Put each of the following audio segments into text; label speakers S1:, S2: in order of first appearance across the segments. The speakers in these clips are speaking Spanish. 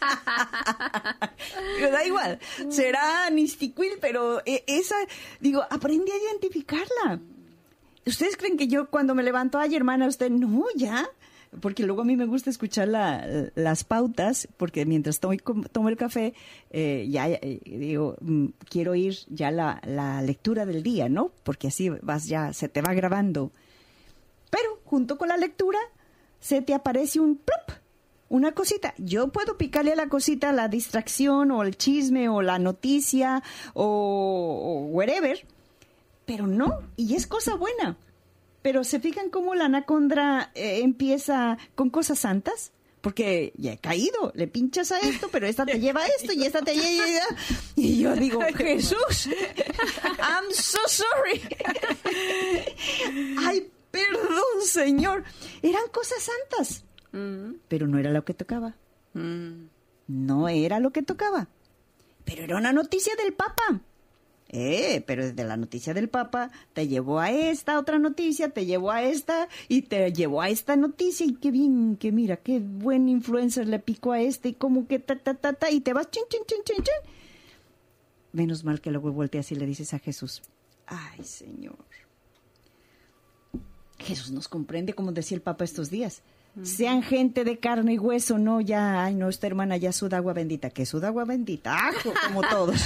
S1: Pero da igual, será Nistiquil, pero esa, digo, aprendí a identificarla. ¿Ustedes creen que yo cuando me levanto, ay, hermana, usted, no, ya? Porque luego a mí me gusta escuchar las pautas, porque mientras tomo el café, digo, quiero oír ya la lectura del día, ¿no? Porque así se te va grabando. Pero junto con la lectura, se te aparece un plop, una cosita. Yo puedo picarle a la cosita la distracción, o el chisme, o la noticia, o whatever, pero no, y es cosa buena. Pero ¿se fijan cómo la anacondra empieza con cosas santas? Porque ya he caído, le pinchas a esto, pero esta te lleva a esto y esta te lleva... Y yo digo, Jesús, I'm so sorry. Ay, perdón, Señor. Eran cosas santas, pero no era lo que tocaba. No era lo que tocaba. Pero era una noticia del Papa. Pero desde la noticia del Papa te llevó a esta otra noticia, te llevó a esta y te llevó a esta noticia, y qué bien, que mira, qué buen influencer le picó a este, y como que y te vas chin. Menos mal que luego volteas y le dices a Jesús, ay, Señor. Jesús nos comprende, como decía el Papa estos días. Sean gente de carne y hueso, no ya, ay, no, esta hermana ya suda agua bendita. ¿Qué suda agua bendita? Ajo, como todos.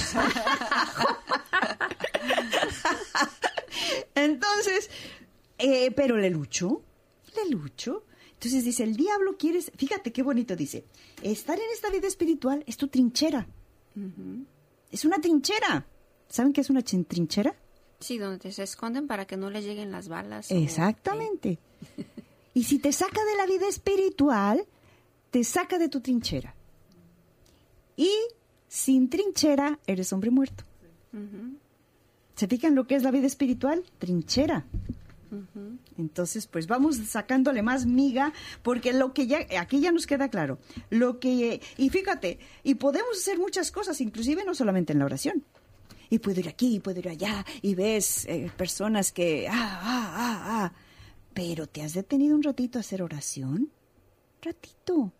S1: Entonces, pero le lucho. Entonces dice, el diablo quiere, fíjate qué bonito dice, estar en esta vida espiritual es tu trinchera. Es una trinchera. ¿Saben qué es una trinchera?
S2: Sí, donde se esconden para que no les lleguen las balas.
S1: Exactamente. Y si te saca de la vida espiritual, te saca de tu trinchera. Y sin trinchera, eres hombre muerto. ¿Se fijan lo que es la vida espiritual? Trinchera. Entonces, pues vamos sacándole más miga, porque lo que aquí ya nos queda claro. Y fíjate, y podemos hacer muchas cosas, inclusive no solamente en la oración. Y puedo ir aquí, y puedo ir allá, y ves personas que... Pero ¿te has detenido un ratito a hacer oración? Ratito.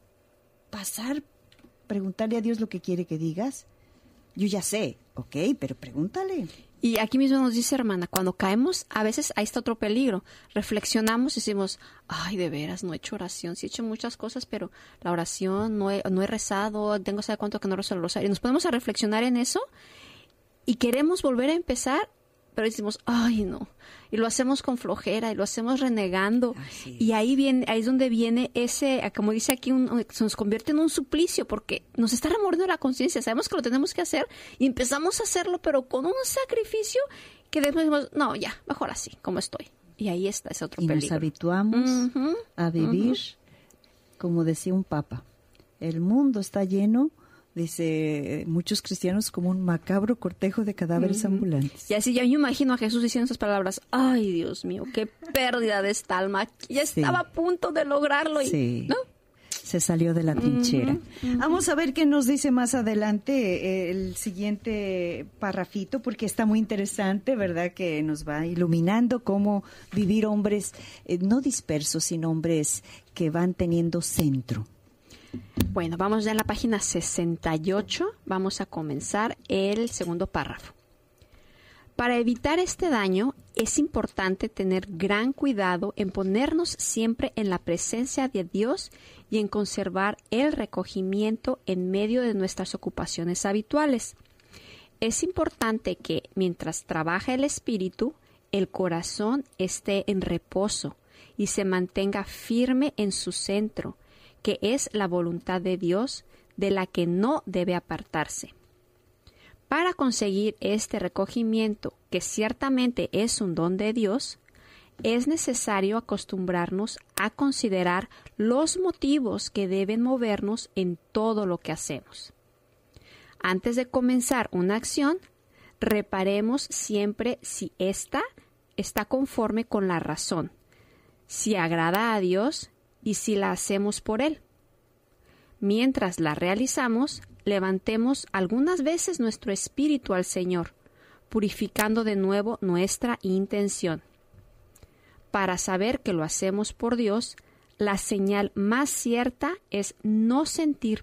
S1: Pasar, preguntarle a Dios lo que quiere que digas. Yo ya sé, ok, pero pregúntale.
S2: Y aquí mismo nos dice, hermana, cuando caemos, a veces ahí está otro peligro. Reflexionamos y decimos, ay, de veras, no he hecho oración. Sí he hecho muchas cosas, pero la oración no he rezado, tengo sabe cuánto que no rezo el rosario. Y nos ponemos a reflexionar en eso y queremos volver a empezar, pero decimos, ay, no. Y lo hacemos con flojera y lo hacemos renegando. Y ahí es donde viene ese, como dice aquí, se nos convierte en un suplicio porque nos está remordiendo la conciencia. Sabemos que lo tenemos que hacer y empezamos a hacerlo, pero con un sacrificio que después decimos, no, ya, mejor así, como estoy. Y ahí está ese otro peligro.
S1: Y nos habituamos a vivir, como decía un papa, el mundo está lleno, dice muchos cristianos, como un macabro cortejo de cadáveres ambulantes.
S2: Y así ya me imagino a Jesús diciendo esas palabras, ay, Dios mío, qué pérdida de esta alma. Ya estaba a punto de lograrlo y ¿no?
S1: Se salió de la trinchera. Vamos a ver qué nos dice más adelante el siguiente parrafito, porque está muy interesante, ¿verdad? Que nos va iluminando cómo vivir hombres no dispersos, sino hombres que van teniendo centro.
S2: Bueno, vamos ya en la página 68, vamos a comenzar el segundo párrafo. Para evitar este daño, es importante tener gran cuidado en ponernos siempre en la presencia de Dios y en conservar el recogimiento en medio de nuestras ocupaciones habituales. Es importante que, mientras trabaja el espíritu, el corazón esté en reposo y se mantenga firme en su centro, que es la voluntad de Dios, de la que no debe apartarse. Para conseguir este recogimiento, que ciertamente es un don de Dios, es necesario acostumbrarnos a considerar los motivos que deben movernos en todo lo que hacemos. Antes de comenzar una acción, reparemos siempre si ésta está conforme con la razón, si agrada a Dios y si la hacemos por Él. Mientras la realizamos, levantemos algunas veces nuestro espíritu al Señor, purificando de nuevo nuestra intención. Para saber que lo hacemos por Dios, la señal más cierta es no sentir